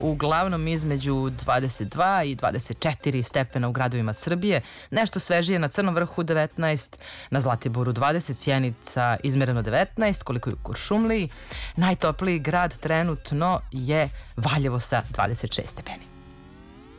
uglavnom između 22 i 24 stepena u gradovima Srbije, nešto svežije na Crnom vrhu 19, na Zlatiboru 20, Sjenica izmereno 19, koliko je u Kuršumliji. Najtopliji grad trenutno je Valjevo sa 26 stepeni.